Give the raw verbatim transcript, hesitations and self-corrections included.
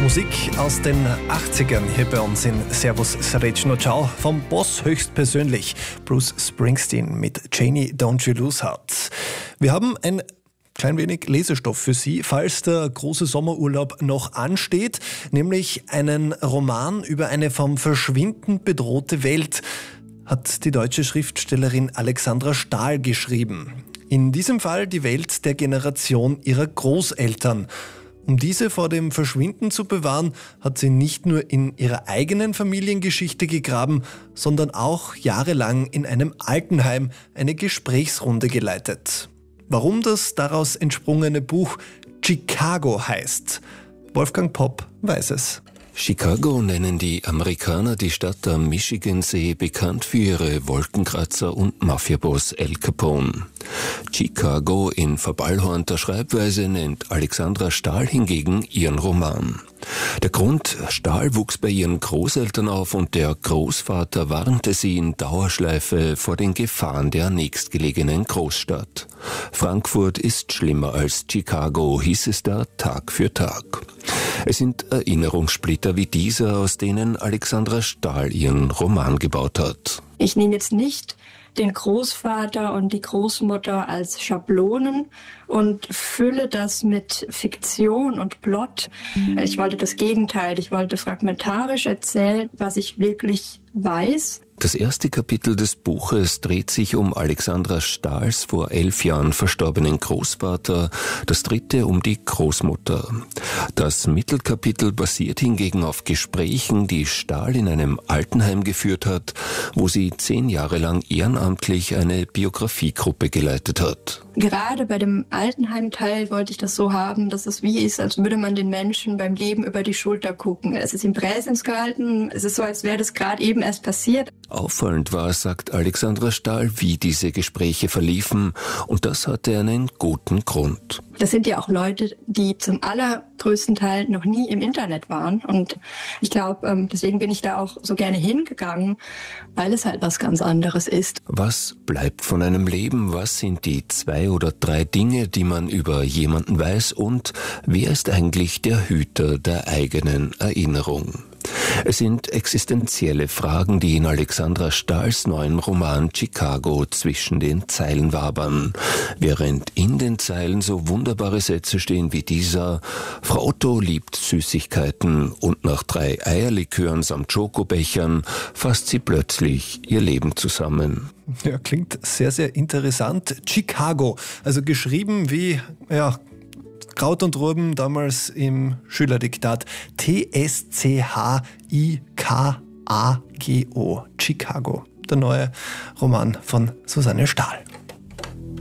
Musik aus den achtzigern hier bei uns in Servus Srečno Ciao vom Boss höchstpersönlich Bruce Springsteen mit Janie Don't You Lose Heart. Wir haben ein klein wenig Lesestoff für Sie, falls der große Sommerurlaub noch ansteht, nämlich einen Roman über eine vom Verschwinden bedrohte Welt, hat die deutsche Schriftstellerin Alexandra Stahl geschrieben. In diesem Fall die Welt der Generation ihrer Großeltern. Um diese vor dem Verschwinden zu bewahren, hat sie nicht nur in ihrer eigenen Familiengeschichte gegraben, sondern auch jahrelang in einem Altenheim eine Gesprächsrunde geleitet. Warum das daraus entsprungene Buch Chicago heißt? Wolfgang Popp weiß es. Chicago nennen die Amerikaner die Stadt am Michigansee, bekannt für ihre Wolkenkratzer und Mafiaboss Al Capone. Chicago in verballhornter Schreibweise nennt Alexandra Stahl hingegen ihren Roman. Der Grund: Stahl wuchs bei ihren Großeltern auf und der Großvater warnte sie in Dauerschleife vor den Gefahren der nächstgelegenen Großstadt. Frankfurt ist schlimmer als Chicago, hieß es da Tag für Tag. Es sind Erinnerungssplitter wie dieser, aus denen Alexandra Stahl ihren Roman gebaut hat. Ich nehme jetzt nicht den Großvater und die Großmutter als Schablonen und fülle das mit Fiktion und Plot. Ich wollte das Gegenteil. Ich wollte fragmentarisch erzählen, was ich wirklich weiß. Das erste Kapitel des Buches dreht sich um Alexandra Stahls vor elf Jahren verstorbenen Großvater, das dritte um die Großmutter. Das Mittelkapitel basiert hingegen auf Gesprächen, die Stahl in einem Altenheim geführt hat, wo sie zehn Jahre lang ehrenamtlich eine Biografiegruppe geleitet hat. Gerade bei dem Altenheimteil wollte ich das so haben, dass es wie ist, als würde man den Menschen beim Leben über die Schulter gucken. Es ist im Präsens gehalten, es ist so, als wäre das gerade eben erst passiert. Auffallend war, sagt Alexandra Stahl, wie diese Gespräche verliefen, und das hatte einen guten Grund. Das sind ja auch Leute, die zum allergrößten Teil noch nie im Internet waren, und ich glaube, deswegen bin ich da auch so gerne hingegangen, weil es halt was ganz anderes ist. Was bleibt von einem Leben? Was sind die zwei oder drei Dinge, die man über jemanden weiß, und wer ist eigentlich der Hüter der eigenen Erinnerung? Es sind existenzielle Fragen, die in Alexandra Stahls neuem Roman Chicago zwischen den Zeilen wabern. Während in den Zeilen so wunderbare Sätze stehen wie dieser: Frau Otto liebt Süßigkeiten, und nach drei Eierlikören samt Schokobechern fasst sie plötzlich ihr Leben zusammen. Ja, klingt sehr, sehr interessant. Chicago, also geschrieben wie, ja, Kraut und Rüben damals im Schülerdiktat. T S C H I K A G O. Chicago. Der neue Roman von Susanne Stahl.